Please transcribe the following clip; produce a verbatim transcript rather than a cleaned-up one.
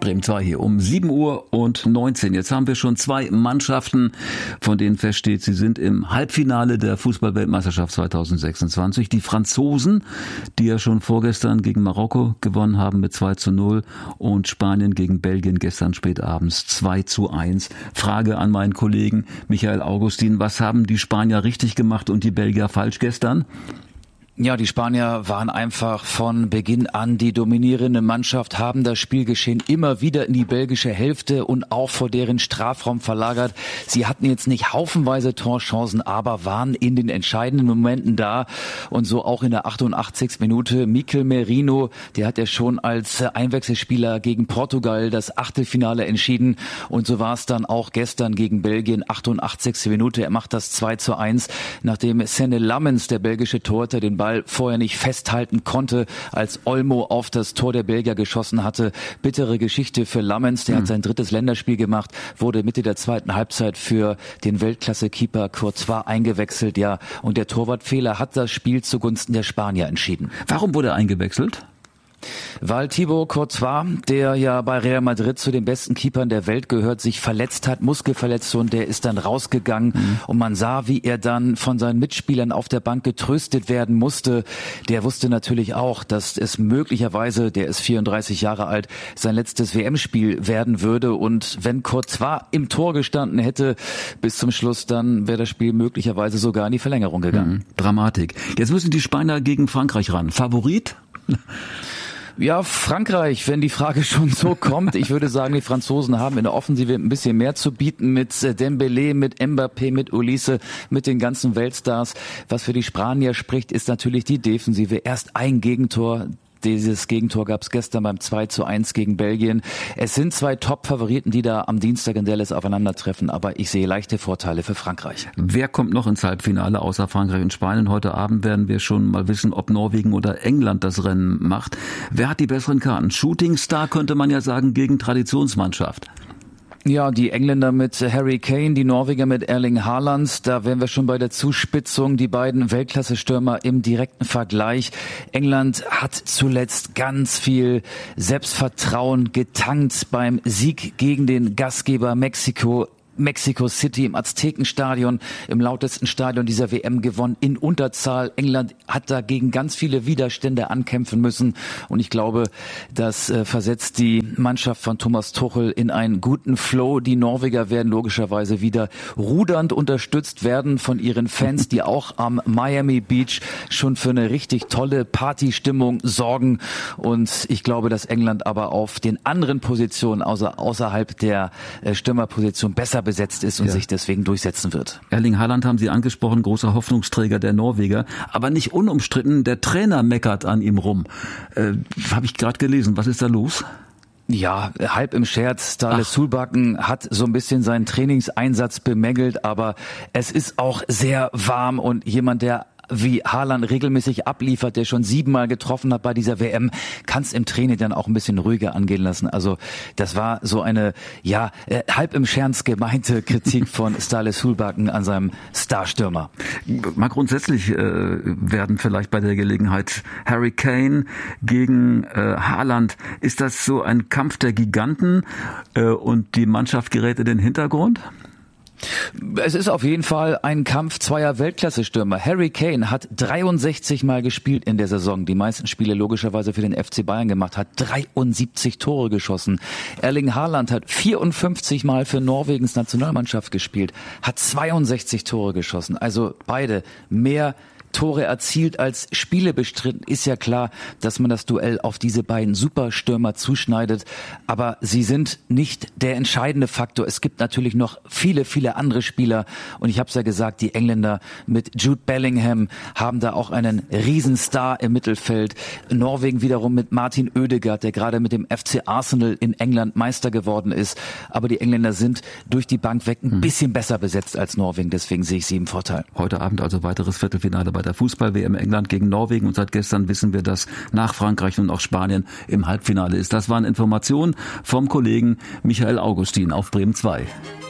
Bremen zwei hier um sieben Uhr und neunzehn. Jetzt haben wir schon zwei Mannschaften, von denen feststeht, sie sind im Halbfinale der Fußball-Weltmeisterschaft zweitausendsechsundzwanzig. Die Franzosen, die ja schon vorgestern gegen Marokko gewonnen haben mit zwei zu null und Spanien gegen Belgien gestern spät abends zwei zu eins. Frage an meinen Kollegen Michael Augustin, was haben die Spanier richtig gemacht und die Belgier falsch gestern? Ja, die Spanier waren einfach von Beginn an die dominierende Mannschaft, haben das Spielgeschehen immer wieder in die belgische Hälfte und auch vor deren Strafraum verlagert. Sie hatten jetzt nicht haufenweise Torchancen, aber waren in den entscheidenden Momenten da. Und so auch in der achtundachtzigsten Minute. Mikel Merino, der hat ja schon als Einwechselspieler gegen Portugal das Achtelfinale entschieden. Und so war es dann auch gestern gegen Belgien, achtundachtzigste Minute. Er macht das zwei zu eins, nachdem Senne Lammens, der belgische Torhüter, den Ball vorher nicht festhalten konnte, als Olmo auf das Tor der Belgier geschossen hatte. Bittere Geschichte für Lammens, der mhm. hat sein drittes Länderspiel gemacht, wurde Mitte der zweiten Halbzeit für den Weltklasse-Keeper Courtois eingewechselt, ja, und der Torwartfehler hat das Spiel zugunsten der Spanier entschieden. Warum wurde er eingewechselt? Weil Thibaut Courtois, der ja bei Real Madrid zu den besten Keepern der Welt gehört, sich verletzt hat, Muskelverletzung, der ist dann rausgegangen mhm. und man sah, wie er dann von seinen Mitspielern auf der Bank getröstet werden musste. Der wusste natürlich auch, dass es möglicherweise, der ist vierunddreißig Jahre alt, sein letztes W M-Spiel werden würde und wenn Courtois im Tor gestanden hätte bis zum Schluss, dann wäre das Spiel möglicherweise sogar in die Verlängerung gegangen. Mhm. Dramatik. Jetzt müssen die Spanier gegen Frankreich ran. Favorit? Ja, Frankreich, wenn die Frage schon so kommt. Ich würde sagen, die Franzosen haben in der Offensive ein bisschen mehr zu bieten mit Dembélé, mit Mbappé, mit Olise, mit den ganzen Weltstars. Was für die Spanier spricht, ist natürlich die Defensive. Erst ein Gegentor. Dieses Gegentor gab es gestern beim zwei zu eins gegen Belgien. Es sind zwei Top-Favoriten, die da am Dienstag in Dallas aufeinandertreffen, aber ich sehe leichte Vorteile für Frankreich. Wer kommt noch ins Halbfinale außer Frankreich und Spanien? Heute Abend werden wir schon mal wissen, ob Norwegen oder England das Rennen macht. Wer hat die besseren Karten? Shooting Star könnte man ja sagen gegen Traditionsmannschaft. Ja, die Engländer mit Harry Kane, die Norweger mit Erling Haaland. Da wären wir schon bei der Zuspitzung. Die beiden Weltklasse-Stürmer im direkten Vergleich. England hat zuletzt ganz viel Selbstvertrauen getankt beim Sieg gegen den Gastgeber Mexiko. Mexico City im Aztekenstadion, im lautesten Stadion dieser W M gewonnen, in Unterzahl. England hat dagegen ganz viele Widerstände ankämpfen müssen und ich glaube, das äh, versetzt die Mannschaft von Thomas Tuchel in einen guten Flow. Die Norweger werden logischerweise wieder rudernd unterstützt werden von ihren Fans, die auch am Miami Beach schon für eine richtig tolle Partystimmung sorgen und ich glaube, dass England aber auf den anderen Positionen außer, außerhalb der äh, Stürmerposition besser besetzt ist und ja. sich deswegen durchsetzen wird. Erling Haaland haben Sie angesprochen, großer Hoffnungsträger der Norweger, aber nicht unumstritten, der Trainer meckert an ihm rum. Äh, habe ich gerade gelesen, was ist da los? Ja, halb im Scherz. Ståle Solbakken hat so ein bisschen seinen Trainingseinsatz bemängelt, aber es ist auch sehr warm und jemand, der wie Haaland regelmäßig abliefert, der schon siebenmal getroffen hat bei dieser W M, kann es im Training dann auch ein bisschen ruhiger angehen lassen. Also das war so eine, ja, äh, halb im Scherz gemeinte Kritik von Ståle Solbakken an seinem Starstürmer. Mal grundsätzlich äh, werden vielleicht bei der Gelegenheit Harry Kane gegen äh, Haaland, ist das so ein Kampf der Giganten äh, und die Mannschaft gerät in den Hintergrund? Es ist auf jeden Fall ein Kampf zweier Weltklasse-Stürmer. Harry Kane hat dreiundsechzig Mal gespielt in der Saison, die meisten Spiele logischerweise für den F C Bayern gemacht, hat dreiundsiebzig Tore geschossen. Erling Haaland hat vierundfünfzig Mal für Norwegens Nationalmannschaft gespielt, hat zweiundsechzig Tore geschossen. Also beide mehr Tore erzielt als Spiele bestritten, ist ja klar, dass man das Duell auf diese beiden Superstürmer zuschneidet. Aber sie sind nicht der entscheidende Faktor. Es gibt natürlich noch viele, viele andere Spieler. Und ich habe es ja gesagt, die Engländer mit Jude Bellingham haben da auch einen Riesenstar im Mittelfeld. Norwegen wiederum mit Martin Ødegaard, der gerade mit dem F C Arsenal in England Meister geworden ist. Aber die Engländer sind durch die Bank weg ein bisschen besser besetzt als Norwegen. Deswegen sehe ich sie im Vorteil. Heute Abend also weiteres Viertelfinale bei der Fußball-W M England gegen Norwegen und seit gestern wissen wir, dass nach Frankreich und auch Spanien im Halbfinale ist. Das waren Informationen vom Kollegen Michael Augustin auf Bremen zwei.